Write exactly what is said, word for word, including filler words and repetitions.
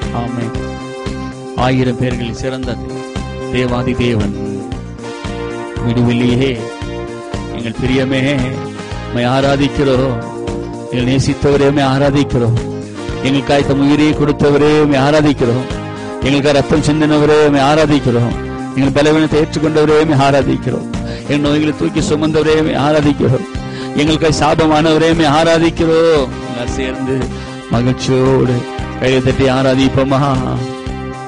ஆமென். ஆயிரம் பேர்களில் சிறந்த தேவாதி தேவன் விடுவில்லையே. எங்கள் பிரியமே மை ஆராதிக்கிறோம். எங்கள் நேசித்தவரே மை ஆராதிக்கிறோம். எங்களுக்காய் தம் உயிரை கொடுத்தவரே மை ஆராதிக்கிறோம். எங்களுக்கு ரத்தம் சிந்தினவரே மை ஆராதிக்கிறோம். எங்கள் பலவீனத்தை ஏற்றுக்கொண்டவரே மை ஆராதிக்கிறோம். எங்கள் நோய்களை தூக்கி சுமந்தவரே மை ஆராதிக்கிறோம். எங்களுக்காய் சாபமானவரே மை ஆராதிக்கிறோம். சேர்ந்து மகிழ்ச்சியோடு கையை தட்டி ஆராதிப்போமா?